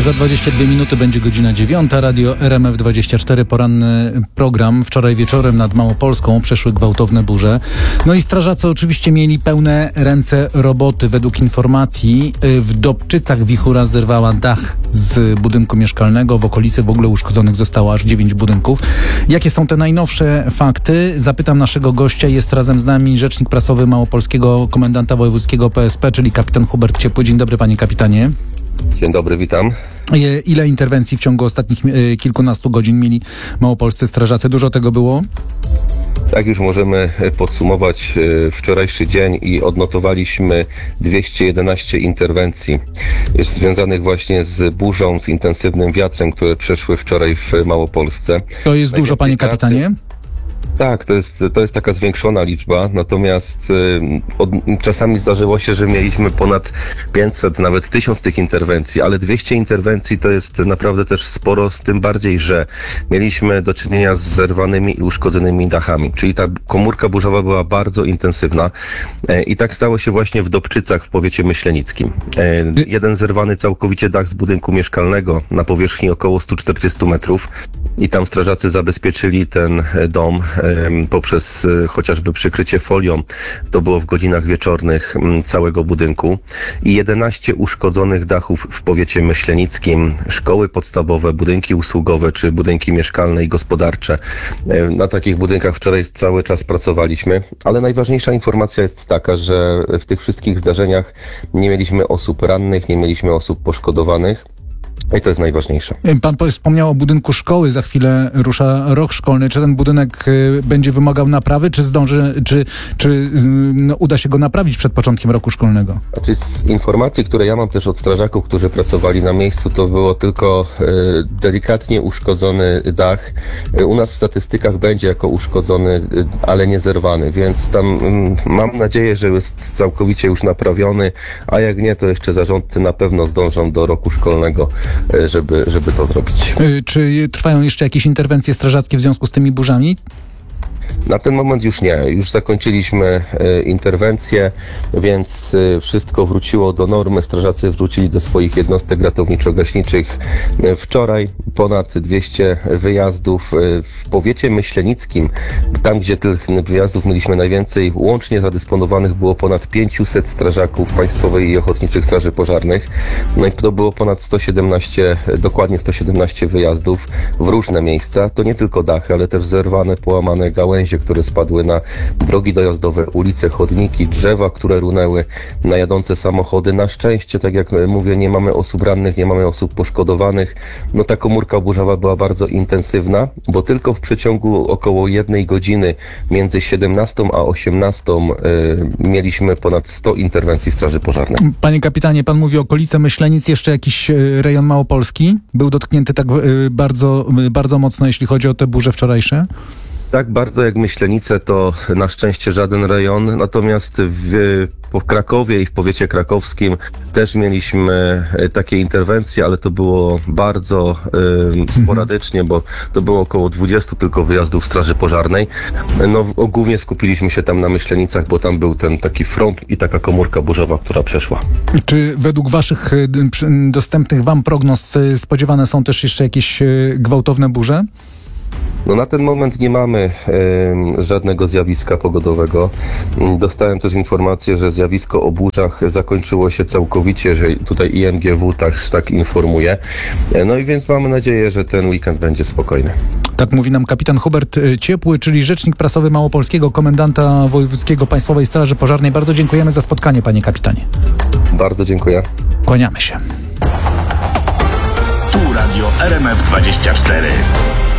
Za 22 minuty będzie godzina 9. Radio RMF24, poranny program. Wczoraj wieczorem nad Małopolską przeszły gwałtowne burze. No i strażacy oczywiście mieli pełne ręce roboty. Według informacji w Dobczycach wichura zerwała dach z budynku mieszkalnego. W okolicy w ogóle uszkodzonych zostało aż 9 budynków. Jakie są te najnowsze fakty? Zapytam naszego gościa. Jest razem z nami rzecznik prasowy Małopolskiego Komendanta Wojewódzkiego PSP, czyli kapitan Hubert Ciepły. Dzień dobry, panie kapitanie. Dzień dobry, witam. Ile interwencji w ciągu ostatnich kilkunastu godzin mieli małopolscy strażacy? Dużo tego było? Tak, już możemy podsumować wczorajszy dzień i odnotowaliśmy 211 interwencji związanych właśnie z burzą, z intensywnym wiatrem, które przeszły wczoraj w Małopolsce. To jest dużo, panie kapitanie? Tak, to jest taka zwiększona liczba, natomiast czasami zdarzyło się, że mieliśmy ponad 500, nawet 1000 tych interwencji, ale 200 interwencji to jest naprawdę też sporo, z tym bardziej, że mieliśmy do czynienia z zerwanymi i uszkodzonymi dachami, czyli ta komórka burzowa była bardzo intensywna i tak stało się właśnie w Dobczycach w powiecie myślenickim. Jeden zerwany całkowicie dach z budynku mieszkalnego na powierzchni około 140 metrów i tam strażacy zabezpieczyli ten dom poprzez chociażby przykrycie folią. To było w godzinach wieczornych całego budynku i 11 uszkodzonych dachów w powiecie myślenickim, szkoły podstawowe, budynki usługowe czy budynki mieszkalne i gospodarcze. Na takich budynkach wczoraj cały czas pracowaliśmy, ale najważniejsza informacja jest taka, że w tych wszystkich zdarzeniach nie mieliśmy osób rannych, nie mieliśmy osób poszkodowanych. I to jest najważniejsze. Pan wspomniał o budynku szkoły, za chwilę rusza rok szkolny. Czy ten budynek będzie wymagał naprawy, czy zdąży, czy uda się go naprawić przed początkiem roku szkolnego? Znaczy z informacji, które ja mam też od strażaków, którzy pracowali na miejscu, to było tylko delikatnie uszkodzony dach. U nas w statystykach będzie jako uszkodzony, ale nie zerwany, więc tam mam nadzieję, że jest całkowicie już naprawiony, a jak nie, to jeszcze zarządcy na pewno zdążą do roku szkolnego, żeby to zrobić. Czy trwają jeszcze jakieś interwencje strażackie w związku z tymi burzami? Na ten moment już nie. Już zakończyliśmy interwencję, więc wszystko wróciło do normy. Strażacy wrócili do swoich jednostek ratowniczo-gaśniczych. Wczoraj ponad 200 wyjazdów w powiecie myślenickim. Tam, gdzie tych wyjazdów mieliśmy najwięcej, łącznie zadysponowanych było ponad 500 strażaków Państwowej i Ochotniczych Straży Pożarnych. No i to było ponad 117, dokładnie 117 wyjazdów w różne miejsca. To nie tylko dachy, ale też zerwane, połamane gałęzie, które spadły na drogi dojazdowe, ulice, chodniki, drzewa, które runęły na jadące samochody. Na szczęście, tak jak mówię, nie mamy osób rannych, nie mamy osób poszkodowanych. No ta komórka burzowa była bardzo intensywna, bo tylko w przeciągu około 1 godziny między 17 a 18 mieliśmy ponad 100 interwencji Straży Pożarnej. Panie kapitanie, pan mówi o okolice Myślenic, jeszcze jakiś rejon Małopolski był dotknięty tak bardzo mocno, jeśli chodzi o te burze wczorajsze? Tak bardzo jak Myślenice to na szczęście żaden rejon, natomiast w Krakowie i w powiecie krakowskim też mieliśmy takie interwencje, ale to było bardzo sporadycznie, bo to było około 20 tylko wyjazdów Straży Pożarnej. No ogólnie skupiliśmy się tam na Myślenicach, bo tam był ten taki front i taka komórka burzowa, która przeszła. Czy według waszych dostępnych wam prognoz spodziewane są też jeszcze jakieś gwałtowne burze? No na ten moment nie mamy żadnego zjawiska pogodowego. Dostałem też informację, że zjawisko o burzach zakończyło się całkowicie, że tutaj IMGW tak informuje. No i więc mamy nadzieję, że ten weekend będzie spokojny. Tak mówi nam kapitan Hubert Ciepły, czyli rzecznik prasowy Małopolskiego Komendanta Wojewódzkiego Państwowej Straży Pożarnej. Bardzo dziękujemy za spotkanie, panie kapitanie. Bardzo dziękuję. Kłaniamy się. Tu Radio RMF24.